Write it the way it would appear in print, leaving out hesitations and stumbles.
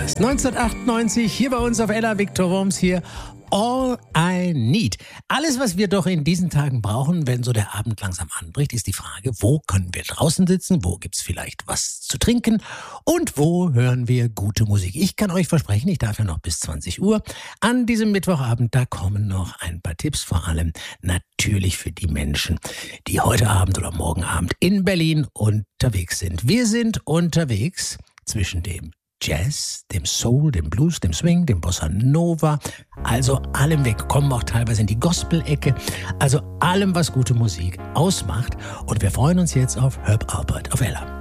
das. 1998 hier bei uns auf Ella, Victor Worms hier. All I Need. Alles, was wir doch in diesen Tagen brauchen, wenn so der Abend langsam anbricht, ist die Frage, wo können wir draußen sitzen, wo gibt's vielleicht was zu trinken und wo hören wir gute Musik. Ich kann euch versprechen, ich darf ja noch bis 20 Uhr an diesem Mittwochabend, da kommen noch ein paar Tipps, vor allem natürlich für die Menschen, die heute Abend oder morgen Abend in Berlin unterwegs sind. Wir sind unterwegs zwischen dem Jazz, dem Soul, dem Blues, dem Swing, dem Bossa Nova, also allem weg, kommen auch teilweise in die Gospel-Ecke, also allem, was gute Musik ausmacht. Und wir freuen uns jetzt auf Herb Alpert auf Ella.